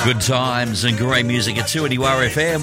Good times and great music at 2NURFM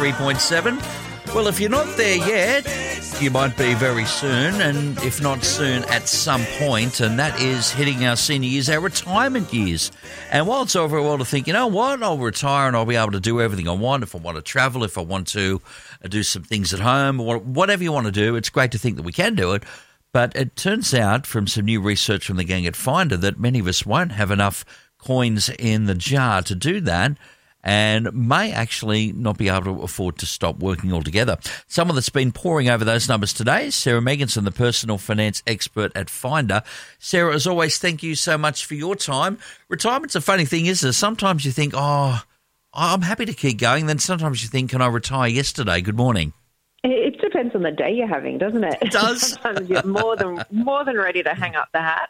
103.7. Well, if you're not there yet, you might be very soon, and if not soon, at some point, and that is hitting our senior years, our retirement years. And while it's all very well to think, you know what, I'll retire and I'll be able to do everything I want, if I want to travel, if I want to do some things at home, or whatever you want to do, it's great to think that we can do it. But it turns out from some new research from the gang at Finder that many of us won't have enough coins in the jar to do that and may actually not be able to afford to stop working altogether. Someone that's been poring over those numbers today is Sarah Megginson, the personal finance expert at Finder. Sarah, as always, thank you so much for your time. Retirement's a funny thing, isn't it? Sometimes you think, I'm happy to keep going. Then sometimes you think, can I retire yesterday? Good morning. It depends on the day you're having, doesn't it? It does. Sometimes you're more than ready to hang up the hat.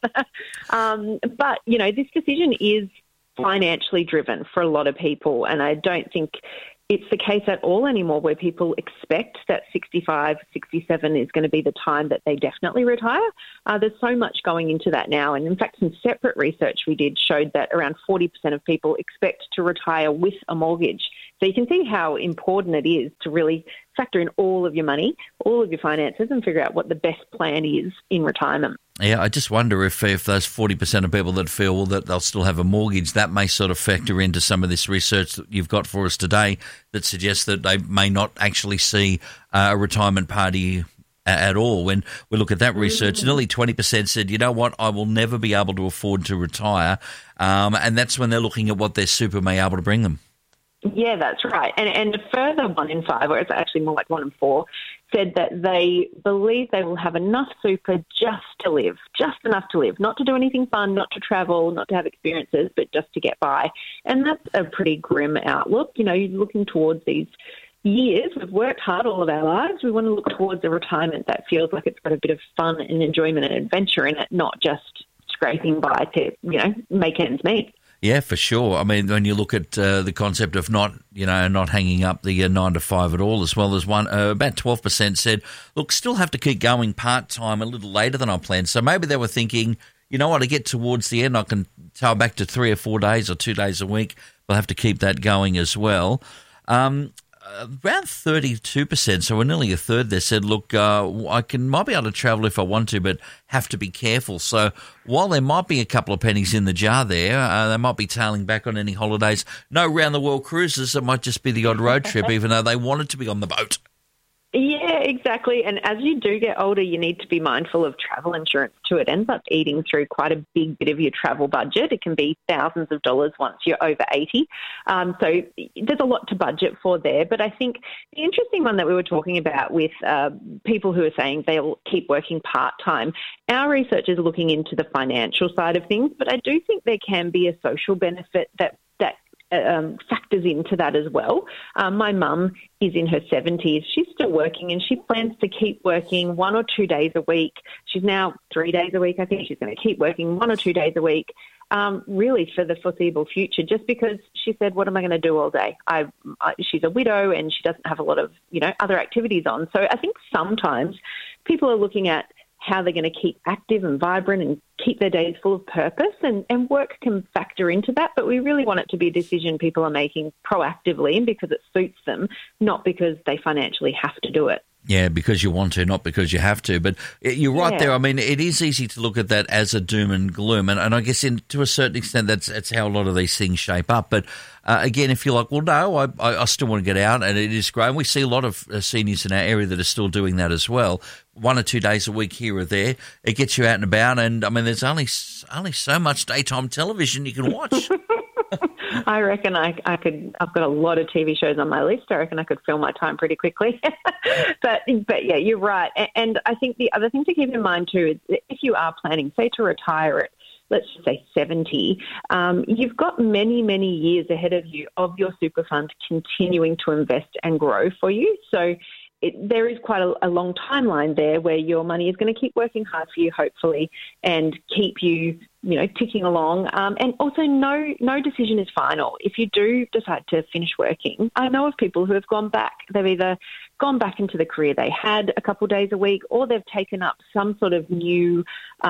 But, you know, this decision is financially driven for a lot of people, and I don't think it's the case at all anymore where people expect that 65, 67 is going to be the time that they definitely retire. There's so much going into that now. And in fact, some separate research we did showed that around 40% of people expect to retire with a mortgage. So you can see how important it is to really factor in all of your money, all of your finances, and figure out what the best plan is in retirement. Yeah, I just wonder if those 40% of people that feel that they'll still have a mortgage, that may sort of factor into some of this research that you've got for us today that suggests that they may not actually see a retirement party at all. When we look at that research, nearly 20% said, you know what, I will never be able to afford to retire. And that's when they're looking at what their super may be able to bring them. Yeah, that's right. And a further 1 in 5, or it's actually more like 1 in 4, said that they believe they will have enough super just to live, just enough to live, not to do anything fun, not to travel, not to have experiences, but just to get by. And that's a pretty grim outlook. You know, you're looking towards these years. We've worked hard all of our lives. We want to look towards a retirement that feels like it's got a bit of fun and enjoyment and adventure in it, not just scraping by to, you know, make ends meet. Yeah, for sure. I mean, when you look at the concept of not hanging up the 9 to 5 at all, as well as about 12% said, look, still have to keep going part-time a little later than I planned. So maybe they were thinking, you know what, I get towards the end, I can tail back to 3 or 4 days or 2 days a week. We'll have to keep that going as well. Around 32%, so we're nearly a third there, said, look, might be able to travel if I want to, but have to be careful. So while there might be a couple of pennies in the jar there, they might be tailing back on any holidays. No round-the-world cruises. It might just be the odd road trip, even though they wanted to be on the boat. Yeah, exactly. And as you do get older, you need to be mindful of travel insurance too. It ends up eating through quite a big bit of your travel budget. It can be thousands of dollars once you're over 80. So there's a lot to budget for there. But I think the interesting one that we were talking about with people who are saying they'll keep working part-time, our research is looking into the financial side of things, but I do think there can be a social benefit that factors into that as well. My mum is in her 70s. She's still working and she plans to keep working 1 or 2 days a week. She's now 3 days a week. I think she's going to keep working 1 or 2 days a week, really for the foreseeable future, just because she said, what am I going to do all day? She's a widow and she doesn't have a lot of, other activities on. So I think sometimes people are looking at how they're going to keep active and vibrant and keep their days full of purpose, and work can factor into that. But we really want it to be a decision people are making proactively and because it suits them, not because they financially have to do it. Yeah, because you want to, not because you have to. But you're right there. I mean, it is easy to look at that as a doom and gloom. And I guess to a certain extent, that's how a lot of these things shape up. But again, if you're like, well, no, I still want to get out, and it is great. And we see a lot of seniors in our area that are still doing that as well. 1 or 2 days a week here or there. It gets you out and about. And, I mean, there's only so much daytime television you can watch. I reckon I could. I've got a lot of TV shows on my list. I reckon I could fill my time pretty quickly. but yeah, you're right. And I think the other thing to keep in mind too is that if you are planning, say, to retire at, let's just say 70, you've got many, many years ahead of you of your super fund continuing to invest and grow for you. So there is quite a long timeline there where your money is going to keep working hard for you, hopefully, and keep you ticking along. And also no decision is final. If you do decide to finish working, I know of people who have gone back. They've either gone back into the career they had a couple of days a week, or they've taken up some sort of new,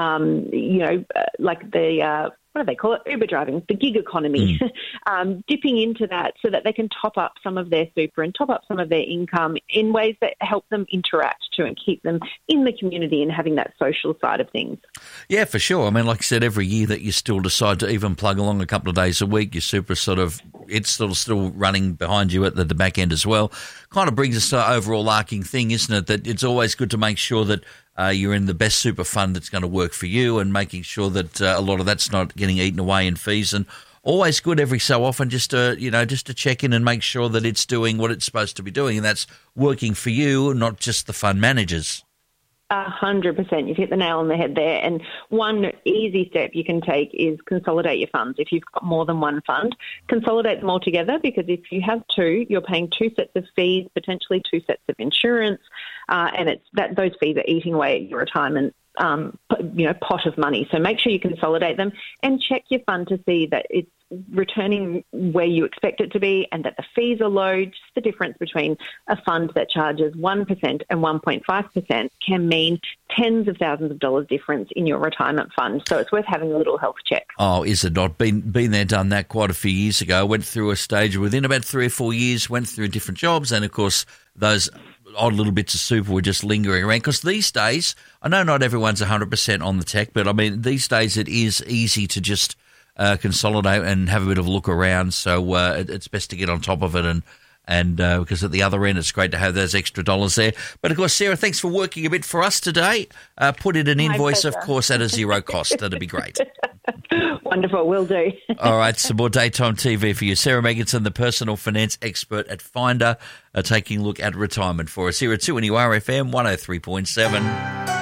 like the what do they call it? Uber driving, the gig economy, dipping into that so that they can top up some of their super and top up some of their income in ways that help them interact too and keep them in the community and having that social side of things. Yeah, for sure. I mean, like I said, every year that you still decide to even plug along a couple of days a week, your super it's still running behind you at the back end as well. Kind of brings us to the overall arcing thing, isn't it? That it's always good to make sure that you're in the best super fund that's going to work for you, and making sure that a lot of that's not getting eaten away in fees. And always good every so often just to check in and make sure that it's doing what it's supposed to be doing, and that's working for you, not just the fund managers. 100%. You've hit the nail on the head there. And one easy step you can take is consolidate your funds. If you've got more than one fund, consolidate them all together, because if you have two, you're paying two sets of fees, potentially two sets of insurance, and it's that those fees are eating away at your retirement pot of money. So make sure you consolidate them and check your fund to see that it's returning where you expect it to be and that the fees are low. Just the difference between a fund that charges 1% and 1.5% can mean tens of thousands of dollars difference in your retirement fund. So it's worth having a little health check. Oh, is it not? Been there, done that quite a few years ago. Went through a stage within about 3 or 4 years, went through different jobs, and of course those odd little bits of super were just lingering around. Because these days, I know not everyone's 100% on the tech, but I mean these days it is easy to just consolidate and have a bit of a look around. So it's best to get on top of it, and because at the other end it's great to have those extra dollars there. But of course, Sarah, thanks for working a bit for us today. Put in an invoice, of course, at a zero cost. That'd be great. Wonderful, will do. All right, some more daytime TV for you. Sarah Megginson, the personal finance expert at Finder, taking a look at retirement for us here at 2NURFM 103.7.